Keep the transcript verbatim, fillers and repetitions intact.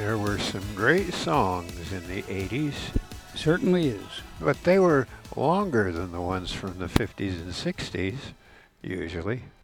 There were some great songs in the eighties, Certainly is. but they were longer than the ones from the fifties and sixties, usually.